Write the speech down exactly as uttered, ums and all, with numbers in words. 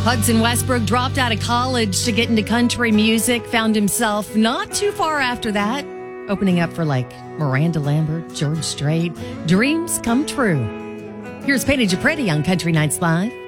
Hudson Westbrook dropped out of college to get into country music, found himself not too far after that, opening up for like Miranda Lambert, George Strait. Dreams come true. Here's Painted You Pretty on Country Nights Live.